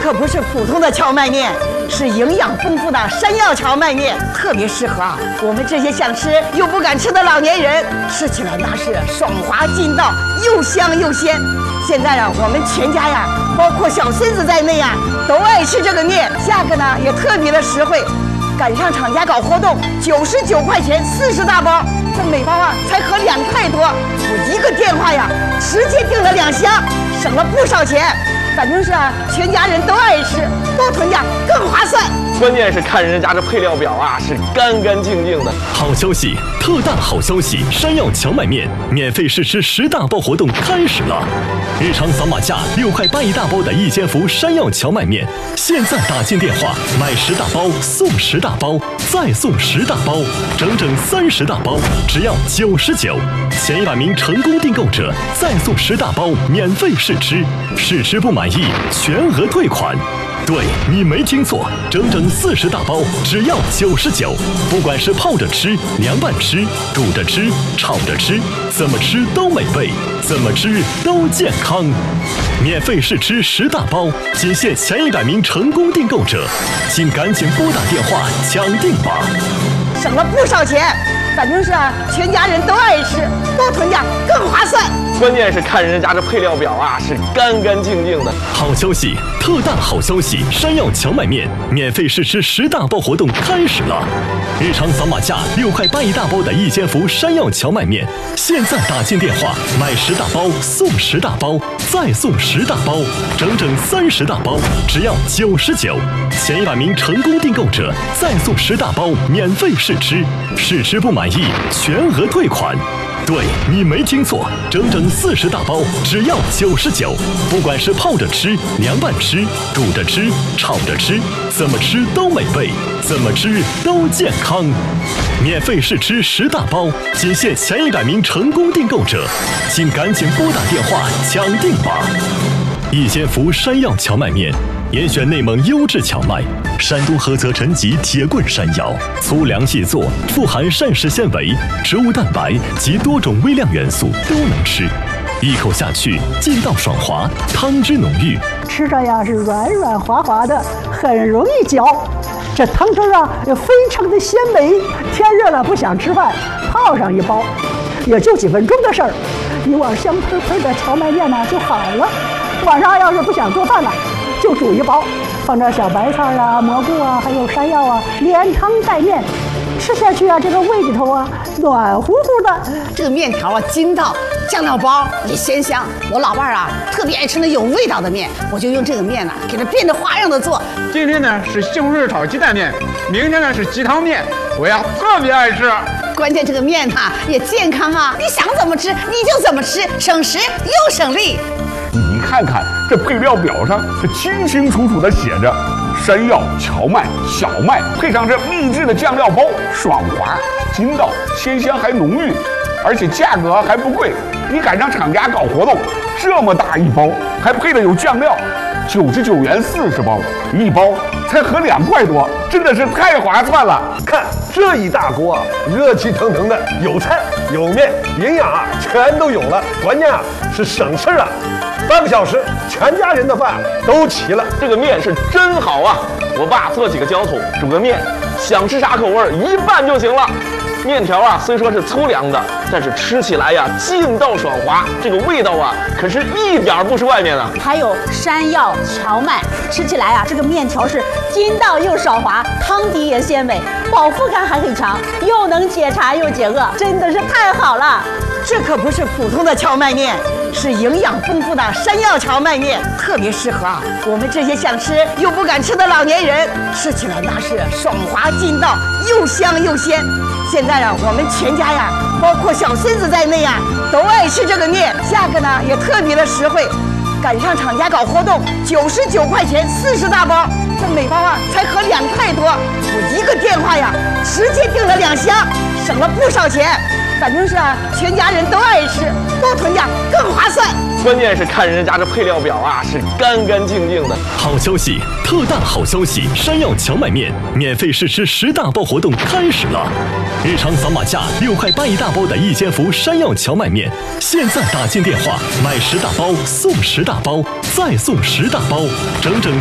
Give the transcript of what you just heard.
可不是普通的荞麦面，是营养丰富的山药荞麦面，特别适合我们这些想吃又不敢吃的老年人，吃起来那是爽滑劲道，又香又鲜。现在我们全家包括小孙子在内都爱吃这个面，价格呢也特别的实惠。赶上厂家搞活动，99块钱40大包，这每包才合2块多。我一个电话直接订了2箱，省了不少钱。反正是全家人都爱吃，多囤点更划算。 关键是看人家这配料表是干干净净的。 好消息，特大好消息！山药荞麦面免费试吃10大包活动开始了。日常扫码价6块8一大包的一千福山药荞麦面，现在打进电话买10大包送10大包，再送10大包，整整30大包，只要99。前100名成功订购者再送10大包免费试吃，试吃不满意全额退款。对，你没听错，整整40大包，只要99。不管是泡着吃、凉拌吃、煮着吃、炒着吃，怎么吃都美味，怎么吃都健康。免费试吃10大包，仅限前100名成功订购者，请赶紧拨打电话抢订吧。 省了不少钱，反正是全家人都爱吃，多囤点更划算。 关键是看人家这配料表是干干净净的。 好消息，特大好消息！山药荞麦面免费试吃10大包活动开始了。日常扫码价6块8一大包的一千福山药荞麦面，现在打进电话买10大包送10大包，再送10大包，整整30大包，只要99。前100名成功订购者再送10大包免费试吃，试吃不满意全额退款。对，你没听错，整整40大包，只要99。不管是泡着吃、凉拌吃、煮着吃、炒着吃，怎么吃都美味，怎么吃都健康。免费试吃10大包，仅限前100名成功订购者，请赶紧拨打电话抢订吧。一千福山药荞麦面，严选内蒙优质荞麦，山东菏泽陈集铁棍山药，粗粮细做，富含膳食纤维、植物蛋白及多种微量元素，都能吃。一口下去，劲道爽滑，汤汁浓郁， 吃着是软软滑滑的，很容易嚼。这汤汁也非常的鲜美。天热了不想吃饭，泡上一包，也就几分钟的事儿，一碗香喷喷的荞麦面就好了。晚上要是不想做饭了，就煮一包，放点小白菜蘑菇还有山药连汤带面，吃下去这个胃里头暖乎乎的。 这个面条筋道，酱料包也鲜香。我老伴儿特别爱吃那有味道的面，我就用这个面给它变着花样的做。 今天呢是西红柿炒鸡蛋面，明天呢是鸡汤面，我特别爱吃。 关键这个面也健康你想怎么吃你就怎么吃，省时又省力。 你看看这配料表上，这清清楚楚的写着山药、荞麦、小麦，配上这秘制的酱料包，爽滑、筋道、鲜香还浓郁，而且价格还不贵。你赶上厂家搞活动，这么大一包，还配的有酱料，99元40包，一包才合2块多，真的是太划算了。 看这一大锅热气腾腾的，有菜有面，营养全都有了，关键是省事儿半个小时全家人的饭都齐了。 这个面是真好我爸做几个浇头，煮个面，想吃啥口味一拌就行了。面条虽说是粗粮的，但是吃起来劲道爽滑，这个味道可是一点不输外面的。 还有山药、荞麦，吃起来这个面条是筋道又爽滑，汤底也鲜美，饱腹感还很强，又能解馋又解饿，真的是太好了。 这可不是普通的荞麦面，是营养丰富的山药荞麦面，特别适合我们这些想吃又不敢吃的老年人，吃起来那是爽滑劲道，又香又鲜。现在我们全家包括小孙子在内都爱吃这个面，价格呢也特别的实惠。赶上厂家搞活动，99块钱40大包，这每包才合2块多。我一个电话直接订了2箱，省了不少钱。反正是全家人都爱吃，多囤点更划算。 关键是看人家这配料表是干干净净的。 好消息，特大好消息！山药荞麦面免费试吃10大包活动开始了。日常扫码价6块8一大包的一千福山药荞麦面，现在打进电话买10大包送10大包，再送10大包，整整